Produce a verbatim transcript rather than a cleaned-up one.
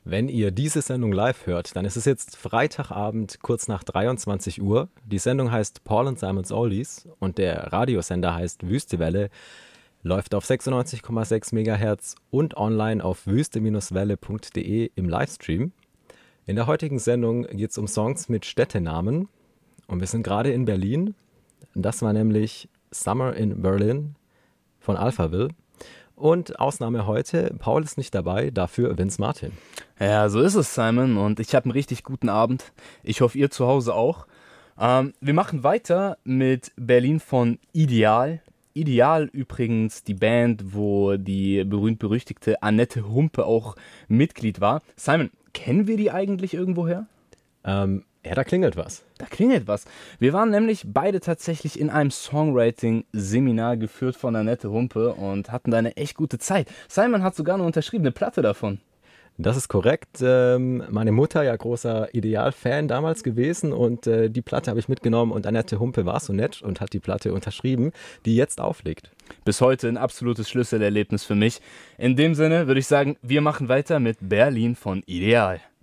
Wenn ihr diese Sendung live hört, dann ist es jetzt Freitagabend kurz nach dreiundzwanzig Uhr. Die Sendung heißt Paul and Simon's Oldies und der Radiosender heißt Wüstewelle, läuft auf sechsundneunzig Komma sechs Megahertz und online auf wüste Welle punkt de im Livestream. In der heutigen Sendung geht es um Songs mit Städtenamen und wir sind gerade in Berlin. Das war nämlich Summer in Berlin von Alphaville. Und Ausnahme heute, Paul ist nicht dabei, dafür Vince Martin. Ja, so ist es, Simon, und ich habe einen richtig guten Abend. Ich hoffe, ihr zu Hause auch. Ähm, wir machen weiter mit Berlin von Ideal. Ideal übrigens die Band, wo die berühmt-berüchtigte Annette Humpe auch Mitglied war. Simon, kennen wir die eigentlich irgendwoher? Ähm, ja, da klingelt was. Da klingelt was. Wir waren nämlich beide tatsächlich in einem Songwriting-Seminar geführt von Annette Humpe und hatten da eine echt gute Zeit. Simon hat sogar eine unterschriebene Platte davon. Das ist korrekt. Ähm, meine Mutter, ja großer Ideal-Fan damals gewesen und äh, die Platte habe ich mitgenommen und Annette Humpe war so nett und hat die Platte unterschrieben, die jetzt aufliegt. Bis heute ein absolutes Schlüsselerlebnis für mich. In dem Sinne würde ich sagen, wir machen weiter mit Berlin von Ideal.